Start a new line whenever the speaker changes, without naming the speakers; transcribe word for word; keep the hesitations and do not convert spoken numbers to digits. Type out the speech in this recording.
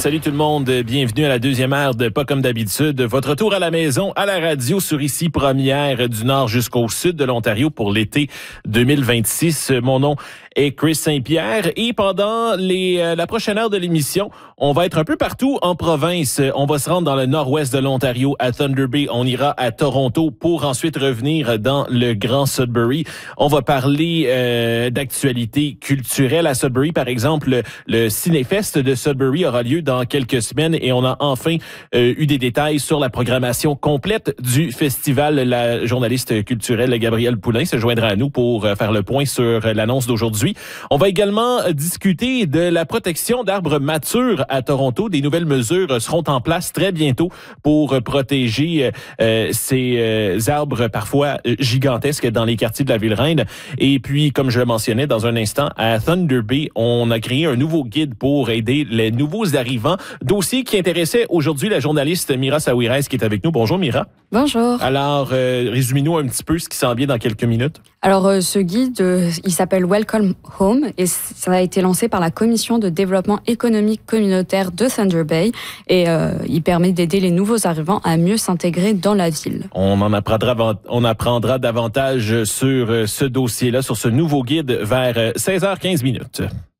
Salut tout le monde, bienvenue à la deuxième heure de Pas comme d'habitude. Votre retour à la maison, à la radio sur ici Première du nord jusqu'au sud de l'Ontario pour l'été deux mille vingt-six. Mon nom est Chris Saint-Pierre et pendant les, euh, la prochaine heure de l'émission, on va être un peu partout en province. On va se rendre dans le nord-ouest de l'Ontario à Thunder Bay. On ira à Toronto pour ensuite revenir dans le Grand Sudbury. On va parler euh, d'actualité culturelle à Sudbury. Par exemple, le, le Cinéfest de Sudbury aura lieu dans quelques semaines et on a enfin euh, eu des détails sur la programmation complète du festival. La journaliste culturelle Gabrielle Poulain se joindra à nous pour euh, faire le point sur l'annonce d'aujourd'hui. On va également discuter de la protection d'arbres matures à Toronto. Des nouvelles mesures seront en place très bientôt pour protéger euh, ces euh, arbres parfois gigantesques dans les quartiers de la Ville-Reine. Et puis, comme je le mentionnais dans un instant, à Thunder Bay, on a créé un nouveau guide pour aider les nouveaux arrivants. Dossier qui intéressait aujourd'hui la journaliste Mira Saouirez qui est avec nous. Bonjour Mira.
Bonjour.
Alors, euh, résumez-nous un petit peu ce qui s'en vient dans quelques minutes.
Alors, euh, ce guide, euh, il s'appelle Welcome Home et ça a été lancé par la Commission de développement économique communautaire de Thunder Bay et euh, il permet d'aider les nouveaux arrivants à mieux s'intégrer dans la ville.
On en apprendra, on apprendra davantage sur ce dossier-là, sur ce nouveau guide vers seize heures quinze minutes.